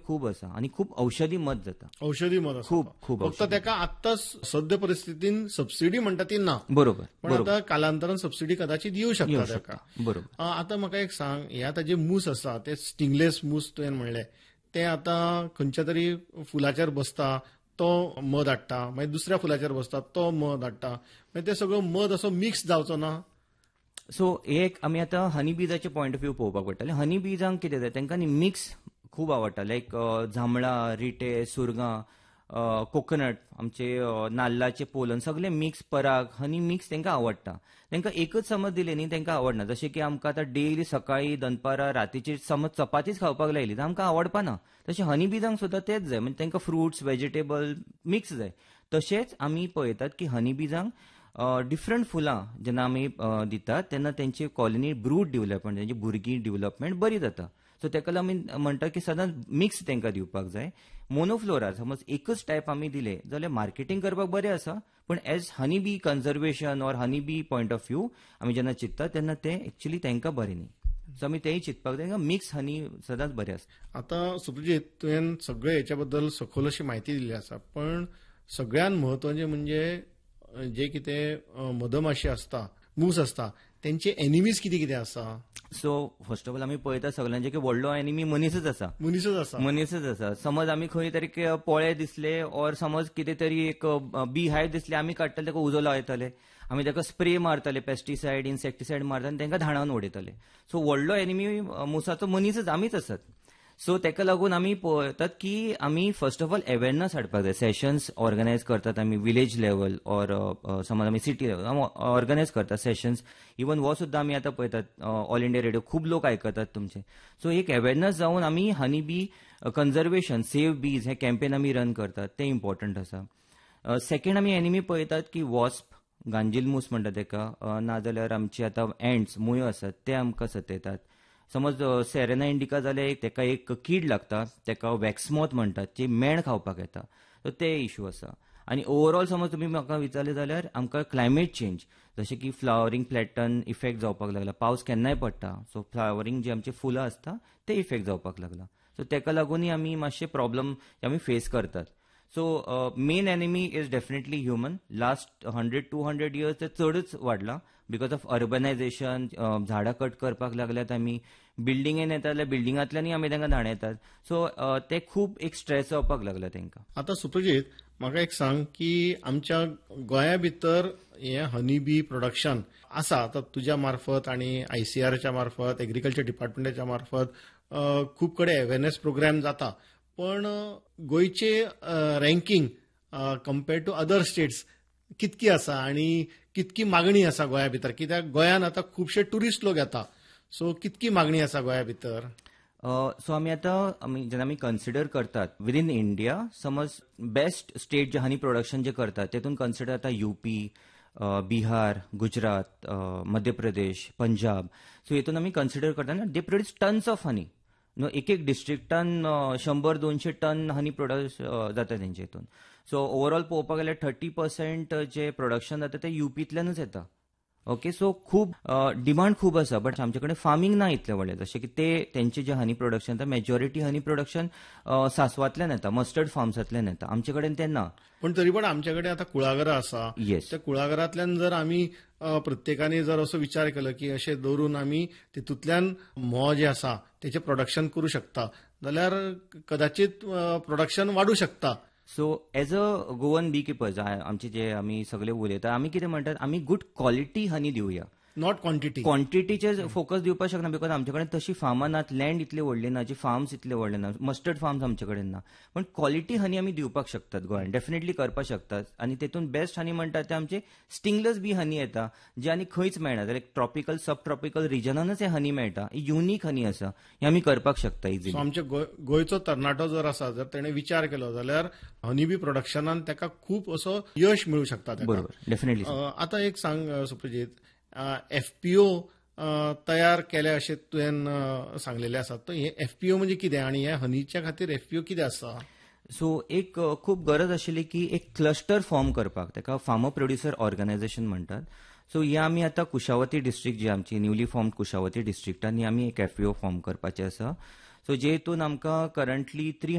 खूप आसा आणि खूप औषधी मध जाता. औषधी मध आसा. खूप फक्त ताका आत्ताच सद्य परिस्थितीन सबसिडी म्हणटा ती ना. बरोबर. पण आता कालांतरान सबसिडी कदाचित येऊ शकता ताका. बरोबर. आता म्हाका एक सांग, हे आता जे मूस आसा ते स्टिंगलेस मूस तुवें म्हणले ते आता खंयच्या तरी फुलाचेर बसता तो मध हाडटा, मागीर दुसऱ्या फुलाचेर बसता तो मध हाडटा, मागीर ते सगळो मध असो मिक्स जावचो ना. सो एक आमी आतां हनी बीजाचे पॉयंट ऑफ व्यू पळोवपाक पडटले. हनी बीजांक कितें जाता तांकां न्ही मिक्स खूब आवडटा, लायक जांबळां, रिटे, सुरगां, कोकोनट, आमचे नाल्लाचे पोलन सगळे मिक्स, पराग, हनी मिक्स तांकां आवडटा. तांकां एकच समज दिले न्ही तांकां आवडना. जशें की आमकां आतां डेली सकाळी दनपारां रातीची समज चपातीच खावपाक लायली तर आमकां आवडपाना. तशें हनी बीजांक सुद्दां तेच जाय, म्हणजे तांकां फ्रुट्स, व्हेजिटेबल मिक्स जाय. तशेंच आमी पळयतात की हनी बीजांक डिफरंट फुलां जेन्ना आमी दितात तेन्ना तेंची कॉलनी ब्रूड डेव्हलपमेंट, तेंची भुरगीं डेव्हलपमेंट बरी जाता. सो तेका लागून आमी म्हणटा की सदांच मिक्स तांकां दिवपाक जाय. मोनोफ्लोरा समज एकच टायप आमी दिले जाल्यार मार्केटिंग करपाक बरें आसा, पण as honey bee conservation or honey bee point of view आमी जेन्ना चिंततात तेन्ना ते एक्चुअली तांकां बरें न्ही. सो आमी तेंय चिंतपाक जाय, मिक्स हनी सदांच बरें आसता. आता सुप्रजीत, तुवें सगळे हेच्या बद्दल सखोल अशी म्हायती दिली आसा, पण सगळ्यात म्हत्वाचें म्हणजे जे कितें मधमाशी आसता, मूस आसता, तेंचे एनिमीज कितें कितें आसा. सो फर्स्ट ऑफ ऑल आमी पळयता सगळ्यांचे की व्हडलो एनिमी मनीसच आसा. समज आमी खंय तरी पोळे दिसले ऑर समज कितें तरी एक बी हायव दिसले, आमी काडटले ताका उजो लायतले, आमी ताका स्प्रे मारतले, पेस्टिसायड, इन्सेक्टिसायड मारता आनी तांकां धाडावन उडयतले. सो व्हडलो एनिमी मुसाचो मनीसच आमीच आसात. सो तेका लागून आमी पळयतात की आमी फर्स्ट ऑफ ऑल अवेरनेस हाडपाक जाय. सेशन्स ऑर्गनायज करतात आमी विलेज लेवल ऑर समज आमी सिटी लेवल ऑर्गनायज करतात सेशन्स. इवन हो सुद्दां आमी आतां पळयतात ऑल इंडिया रेडिओ खूब लोक आयकतात तुमचे. सो एक अवेरनेस जावन आमी हनी बी कन्झर्वेशन, सेव्ह बीज हे कॅम्पेन आमी रन करतात, ते इम्पॉर्टंट आसा. सेकंड आमी एनिमी पळयतात की वॉस्प, गांजील मूस म्हणटा तेका, नाजाल्यार आमचे आतां एंड्स, मुयो आसात ते आमकां सतयतात. समज सेरेना इंडिका जाल्यार तेका एक कीड लागता, तेका वॅक्समॉथ म्हणटात, जे मेण खावपाक येता. सो ते इश्यू आसा. आनी ओवरऑल समज तुमी म्हाका विचारलें जाल्यार आमकां क्लायमेट चेंज, जशें की फ्लावरींग पॅटर्न इफेक्ट जावपाक लागला, पावस केन्नाय पडटा, सो फ्लावरींग जे आमचे फुलां आसता ते इफेक्ट जावपाक लागला. सो तेका लागूनय आमी मातशे प्रॉब्लम आमी फेस करतात. So main enemy is definitely human. Last 100-200 years ते चडच वाडला बिकॉज ऑफ अर्बनायझेशन. झाडां कट करपाक लागल्यात आमी, बिल्डिंगेन येतात जाल्यार बिल्डिंगांतल्यानय आमी तांकां धाडयतात. सो ते खूब एक स्ट्रेस जावपाक लागला तांकां. आता सुप्रजीत, म्हाका एक सांग की आमच्या गोंया भितर हे हनी बी प्रोडक्शन आसा, आता तुज्या मार्फत आणि ICARच्या मार्फत, एग्रीकल्चर डिपार्टमेंटाच्या मार्फत खूब कडेन अवेरनेस प्रोग्राम जाता, पण गोंयचे ranking compared to other states कितकी आसा आणि कितकी मागणी आसा गोंया भितर, कित्याक गोंयान आता खुबशे टुरिस्ट लोक येता, सो कितकी मागणी आसा गोंया भितर. सो आमी आतां जेन्ना आमी कन्सिडर करतात विदीन इंडिया, समज बेस्ट स्टेट जे हनी प्रोडक्शन जे करतात तेतून कन्सिडर जाता UP, बिहार, गुजरात, मध्य प्रदेश, पंजाब. सो हेतून आमी कन्सिडर करता they produce tons of honey. एक डिस्ट्रिक्टान 100-200 टन हनी प्रोड्यूस जाता तेंचे हितून. सो ओवरऑल पळोवपाक गेल्यार 30% जे प्रोडक्शन जाता ते UPंतल्यानूच येता. ओके, सो खूब डिमांड खूब आसा, बट आमचे कडेन फार्मिंग ना इतले व्हडले. जशें की तेंचे जे हनी प्रोडक्शन येता, मेजॉरिटी हनी प्रोडक्शन सांसवांतल्यान येता, मस्टर्ड फार्म्सांतल्यान येता. आमचे कडेन ते ना. पण तरी पण आमच्या कडेन आता कुळागरां आसा. येस. त्या कुळागरांतल्यान जर आमी प्रत्येकाने जर असो विचार केलो की अशें दवरून आमी तितूंतल्यान म्होंव जे आसा तेचे प्रोडक्शन करूं शकता, जाल्यार कदाचित प्रोडक्शन वाडूं शकता. So as a Goan B keepers आमचे जे आमी सगळे उलयता, आमी कितें म्हणटात, आमी गुड क्वॉलिटी हनी दिवया, नॉट क्वांटिटी. क्वॉन्टिटीचेर फोकस दिवपाक शकना, बिकॉज आमचे कडेन तशी फार्मां नात, लँड इतले व्हडले ना, जे फार्म्स इतले व्हडले ना, मस्टर्ड फार्म्स आमचे कडेन ना. पण क्वॉलिटी हनी आमी दिवपाक शकतात गोंयांत, डेफिनेटली करपाक शकतात. आनी तेतून बेस्ट हनी म्हणटात ते आमचे स्टिंगलेस बी हनी येता, जे आनी खंयच मेळना. जाल्यार ट्रॉपिकल, सब ट्रॉपिकल रिजनानूच हे हनी मेळटा. युनिक हनी आसा, हे आमी करपाक शकता इजिली. आमच्या गोंयचो तरणाटो जर आसा, जर तेणे विचार केलो जाल्यार हनी बी प्रोडक्शनान ताका खूब असो यश मेळूं शकता. बरोबर, डेफिनेटली. आता एक सांग सुप्रजीत, FPO तयार केले अशें तुवें सांगलेले आसा, तर हे FPO म्हणजे कितें आनी हे हनीच्या खातीर FPO कितें आसा? सो एक खूब गरज आशिल्ली की एक क्लस्टर फॉर्म करपाक, ताका फार्मर प्रोड्युसर ऑर्गनायझेशन म्हणटात. सो हे आमी आतां कुशावती डिस्ट्रिक्ट जी आमची न्यूली फॉर्म कुशावती डिस्ट्रिक्टान आमी एक FPO फॉर्म करपाचें आसा. सो जे हितून आमकां करंटली